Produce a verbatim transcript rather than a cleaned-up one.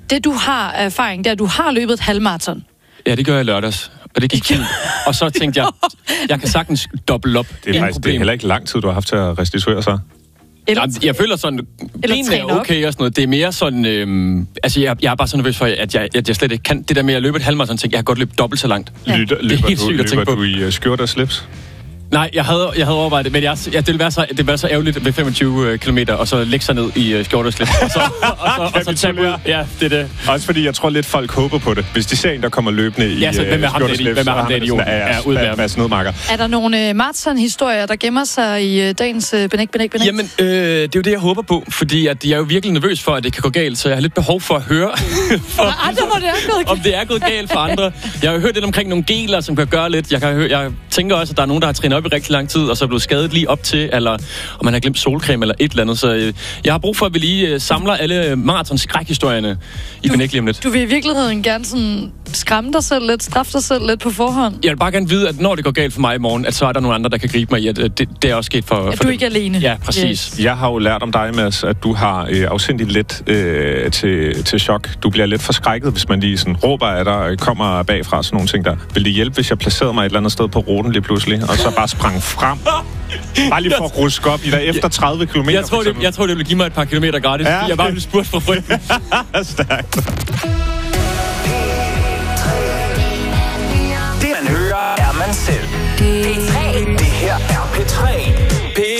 det du har af erfaring, det er, at du har løbet et halvmaraton. Ja, det gør jeg lørdags, og det gik fint. Og så tænkte jeg, jeg kan sagtens dobbelt op. Det er faktisk det er heller ikke lang tid, du har haft til at restituere sig. Eller, Jamen, jeg føler sådan, benene er okay og sådan noget. Det er mere sådan, øhm, altså jeg, jeg er bare så nervøs for, at jeg, at jeg slet ikke kan. Det der med at løbe et halvmaraton, tænker jeg, jeg har godt løbet dobbelt så langt. Ja. Løber, det er helt sygt at tænke på. Løber du i uh, skjort og slips? Nej, jeg havde, jeg havde overvejet det, men jeg, ja, det ville være så, det ville være så ærgerligt ved femogtyve kilometer, og så lægge sig ned i uh, skjort og slips, og så, og så, og så tage ud. Ja, det er det. Også fordi jeg tror lidt, folk håber på det. Hvis de ser en, der kommer løbende i ja, så, hvem er ham skjort og slips, hvem er ham der idiot? Ja, udværende. Mads Nødmarker. Er der nogle uh, maraton-historier, der gemmer sig i uh, dagens uh, Benægt, Benægt, Benægt? Jamen, øh, det er jo det, jeg håber på, fordi at jeg er jo virkelig nervøs for, at det kan gå galt, så jeg har lidt behov for at høre, for, andre, hvor det er gået om det er gået galt for andre. Jeg har jo hørt lidt omkring nogle geler, som kan gøre lidt. Jeg, kan høre, jeg tænker også, at der er nogen, der har trænet op i rigtig lang tid, og så er blevet skadet lige op til, eller om man har glemt solcreme eller et eller andet. Så øh, jeg har brug for, at vi lige øh, samler alle maraton-skrækhistorierne i Benægt lige om lidt. Du vil i virkeligheden gerne sådan skræmme dig selv lidt, straffe dig selv lidt på forhånd? Jeg vil bare gerne vide, at når det går galt for mig i morgen, at så er der nogle andre, der kan gribe mig i, at det, det er også sket for, at for du dem. ikke er alene. Ja, præcis. Yes. Jeg har jo lært om dig, Mads, at du har øh, afsindigt let øh, til, til chok. Du bliver lidt forskrækket, hvis man lige sådan råber af dig og kommer bagfra, sådan nogle ting der. Vil det hjælpe, hvis jeg placerede mig et eller andet sted på ruten lige pludselig, og så bare sprang frem? Bare lige for at ruske op i dig efter tredive kilometer. Jeg tror, det, jeg tror, det ville give mig et par kilometer gratis. Ja. Jeg bare ville spurgt for frygten. Stærkt.